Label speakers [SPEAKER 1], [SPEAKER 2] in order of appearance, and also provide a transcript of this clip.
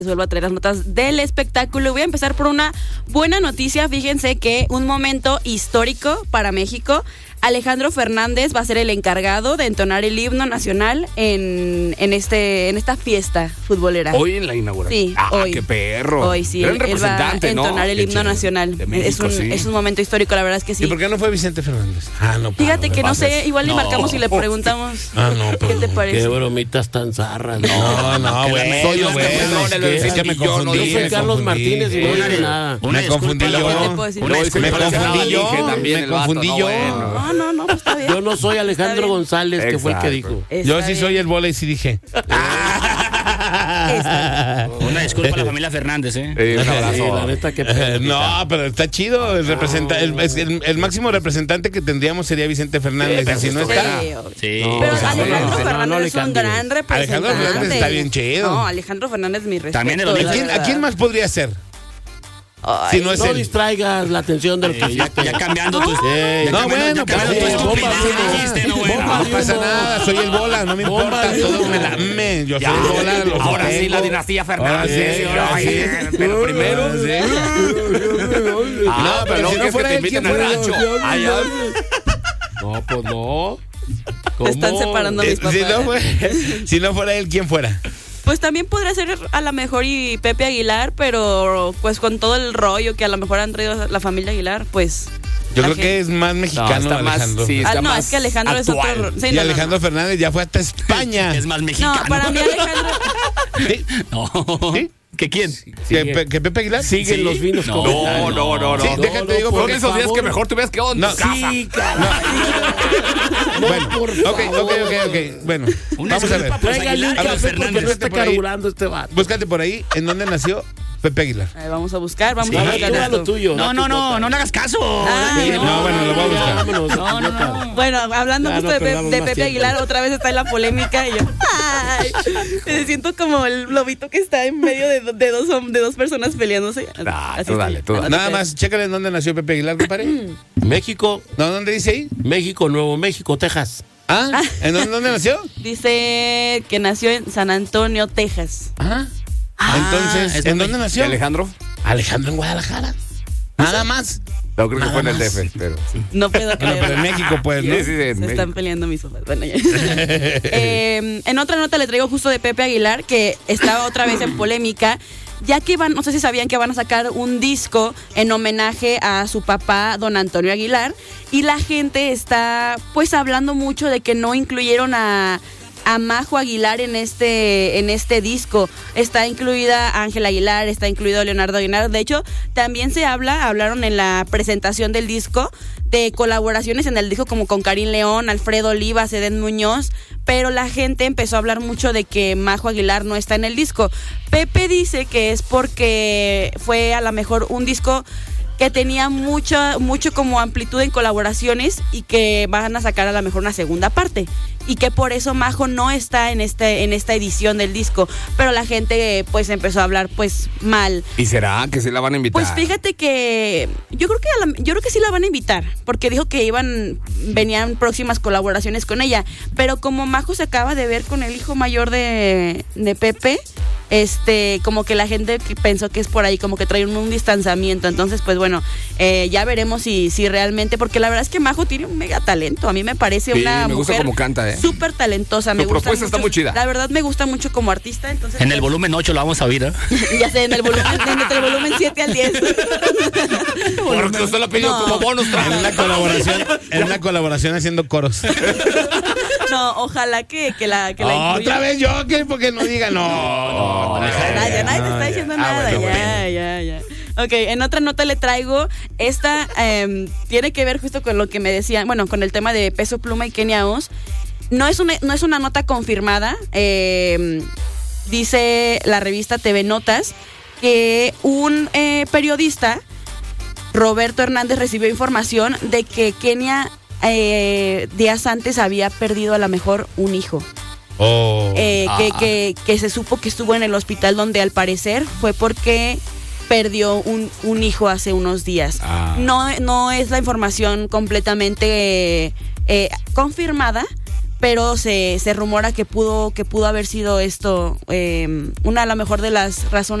[SPEAKER 1] Les vuelvo a traer las notas del espectáculo. Voy a empezar por una buena noticia. Fíjense que un momento histórico para México. Alejandro Fernández va a ser el encargado de entonar el himno nacional en esta fiesta futbolera.
[SPEAKER 2] Hoy en la inauguración.
[SPEAKER 1] Sí,
[SPEAKER 2] hoy. Qué perro.
[SPEAKER 1] Hoy sí,
[SPEAKER 2] Gran
[SPEAKER 1] él va a
[SPEAKER 2] representante,
[SPEAKER 1] entonar
[SPEAKER 2] ¿no?
[SPEAKER 1] el himno nacional.
[SPEAKER 2] De México,
[SPEAKER 1] es un momento histórico, la verdad es que sí.
[SPEAKER 3] ¿Y por qué no fue Vicente Fernández? No.
[SPEAKER 1] Fíjate que no sé, igual le marcamos y le preguntamos. ¿Qué te parece?
[SPEAKER 4] Qué bromitas tan zarras.
[SPEAKER 3] No, bueno.
[SPEAKER 2] Soy
[SPEAKER 3] Yo
[SPEAKER 2] me confundí.
[SPEAKER 4] Yo soy Carlos Martínez y no dije nada.
[SPEAKER 3] Me confundí yo. Me confundí yo.
[SPEAKER 1] No, pues está bien.
[SPEAKER 4] Yo no soy Alejandro González, que fue el que dijo.
[SPEAKER 3] Yo sí soy el bola y sí dije.
[SPEAKER 5] Una disculpa a la familia Fernández,
[SPEAKER 2] Un abrazo.
[SPEAKER 4] Sí, la neta, que
[SPEAKER 3] No, pero está chido. El máximo representante que tendríamos sería Vicente Fernández. Si no está.
[SPEAKER 5] Sí.
[SPEAKER 1] Pero
[SPEAKER 4] No,
[SPEAKER 1] Alejandro Fernández
[SPEAKER 4] no le
[SPEAKER 1] es un
[SPEAKER 4] cambies.
[SPEAKER 1] gran representante.
[SPEAKER 3] Alejandro Fernández está bien chido.
[SPEAKER 1] No, Alejandro Fernández, mi respeto.
[SPEAKER 5] También de los
[SPEAKER 3] ¿A quién más podría ser? Si no es
[SPEAKER 4] no
[SPEAKER 3] él.
[SPEAKER 4] distraigas la atención del que
[SPEAKER 5] Ya cambiando tus...
[SPEAKER 3] No, bueno,
[SPEAKER 5] ya cambiando
[SPEAKER 3] pues,
[SPEAKER 5] tu estupidez que dijiste, no, bueno.
[SPEAKER 3] No pasa nada, soy el bola, no me importa, todo me lame. Yo soy el bola, lo
[SPEAKER 5] Ahora sí,
[SPEAKER 3] sostengo.
[SPEAKER 5] la dinastía
[SPEAKER 3] Ahora sí,
[SPEAKER 5] Fernández. Pero primero...
[SPEAKER 3] No, pero si no fuera él, ¿quién fuera?
[SPEAKER 4] No, pues no.
[SPEAKER 1] Me están separando mis papás.
[SPEAKER 3] Si no fuera él, ¿quién fuera?
[SPEAKER 1] Pues también podría ser a lo mejor y Pepe Aguilar, pero pues con todo el rollo que a lo mejor han traído la familia Aguilar, pues...
[SPEAKER 3] Yo creo que es más mexicano Alejandro.
[SPEAKER 1] No, es que Alejandro es otro... Sí,
[SPEAKER 3] y Alejandro Fernández ya fue hasta España.
[SPEAKER 5] Es más mexicano.
[SPEAKER 1] No, para mí Alejandro...
[SPEAKER 3] ¿Sí?
[SPEAKER 5] No.
[SPEAKER 3] ¿Sí?
[SPEAKER 5] ¿Que quién?
[SPEAKER 3] ¿Que Pepe Aguilar?
[SPEAKER 4] Siguen los finos comentarios.
[SPEAKER 2] No.
[SPEAKER 3] Sí, déjate digo
[SPEAKER 2] Porque
[SPEAKER 3] porque
[SPEAKER 2] esos días que mejor tuvieras que onda.
[SPEAKER 4] Sí, caray.
[SPEAKER 3] Bueno, ok. Bueno, vamos a ver.
[SPEAKER 4] Tráigale un café porque no está carburando este vato.
[SPEAKER 3] Búscate por ahí en dónde nació Pepe Aguilar.
[SPEAKER 1] Vamos a buscar, vamos
[SPEAKER 4] Sí,
[SPEAKER 1] a buscar
[SPEAKER 4] tú haz lo
[SPEAKER 1] esto.
[SPEAKER 4] tuyo.
[SPEAKER 5] No le hagas caso.
[SPEAKER 3] No, bueno, lo voy a buscar.
[SPEAKER 4] Vámonos.
[SPEAKER 5] No.
[SPEAKER 1] Bueno, hablando
[SPEAKER 4] Ya,
[SPEAKER 1] justo
[SPEAKER 4] no
[SPEAKER 1] de
[SPEAKER 4] perdamos más
[SPEAKER 1] Pepe
[SPEAKER 4] tiempo.
[SPEAKER 1] Aguilar, otra vez está en la polémica y yo, ay, me siento como el lobito que está en medio de dos personas peleándose. Así
[SPEAKER 2] Tú dale.
[SPEAKER 1] estoy.
[SPEAKER 3] Nada más, chécale en dónde nació Pepe Aguilar, compadre.
[SPEAKER 4] México,
[SPEAKER 3] ¿No? ¿Dónde dice ahí?
[SPEAKER 4] Nuevo México, Texas.
[SPEAKER 3] ¿En dónde nació?
[SPEAKER 1] Dice que nació en San Antonio, Texas.
[SPEAKER 3] Entonces, ¿en dónde nació?
[SPEAKER 2] Alejandro?
[SPEAKER 3] Alejandro en Guadalajara. Nada más.
[SPEAKER 2] No, creo que fue en el
[SPEAKER 3] Nada más.
[SPEAKER 2] DF, pero...
[SPEAKER 1] No puedo
[SPEAKER 3] Bueno, pero en
[SPEAKER 1] creer.
[SPEAKER 3] México, pues, ¿no?
[SPEAKER 2] Sí, en
[SPEAKER 1] Se
[SPEAKER 2] México.
[SPEAKER 1] están peleando mis papás. Bueno, ya. En otra nota le traigo justo de Pepe Aguilar, que estaba otra vez en polémica, ya que no sé si sabían que van a sacar un disco en homenaje a su papá, don Antonio Aguilar, y la gente está pues hablando mucho de que no incluyeron a Majo Aguilar en este disco. Está incluida Ángela Aguilar, está incluido Leonardo Aguilar. De hecho, también hablaron en la presentación del disco de colaboraciones en el disco como con Karim León, Alfredo Olivas, Edén Muñoz, pero la gente empezó a hablar mucho de que Majo Aguilar no está en el disco. Pepe dice que es porque fue a lo mejor un disco que tenía mucho como amplitud en colaboraciones y que van a sacar a lo mejor una segunda parte y que por eso Majo no está en esta edición del disco, pero la gente pues empezó a hablar pues mal.
[SPEAKER 2] ¿Y será que se la van a invitar?
[SPEAKER 1] Pues fíjate que yo creo que sí la van a invitar, porque dijo que venían próximas colaboraciones con ella, pero como Majo se acaba de ver con el hijo mayor de Pepe, como que la gente pensó que es por ahí, como que traen un distanciamiento. Entonces, pues bueno, ya veremos si realmente, porque la verdad es que Majo tiene un mega talento. A mí me parece una
[SPEAKER 2] me gusta
[SPEAKER 1] mujer
[SPEAKER 2] cómo canta,
[SPEAKER 1] súper talentosa. Me
[SPEAKER 2] Tu
[SPEAKER 1] gusta
[SPEAKER 2] propuesta está
[SPEAKER 1] mucho,
[SPEAKER 2] muy chida.
[SPEAKER 1] La verdad me gusta mucho como artista. Entonces,
[SPEAKER 5] En el volumen 8 lo vamos a oír, ¿eh?
[SPEAKER 1] ya sé, entre el volumen 7 al 10.
[SPEAKER 2] Porque usted lo pidió como bonus track.
[SPEAKER 3] En una colaboración haciendo coros.
[SPEAKER 1] No, ojalá que la incluya.
[SPEAKER 3] Otra vez yo, ¿qué? Porque no diga no.
[SPEAKER 1] Nadie te está diciendo nada.
[SPEAKER 3] Bueno,
[SPEAKER 1] Ya. Ok, en otra nota le traigo esta, tiene que ver justo con lo que me decían, bueno, con el tema de Peso Pluma y Kenia Oz. No es una nota confirmada, dice la revista TV Notas que un periodista, Roberto Hernández, recibió información de que Kenia días antes había perdido a lo mejor un hijo. Que se supo que estuvo en el hospital, donde al parecer fue porque perdió un hijo hace unos días. No es la información completamente confirmada, pero se rumora que pudo haber sido esto una a lo mejor de las razones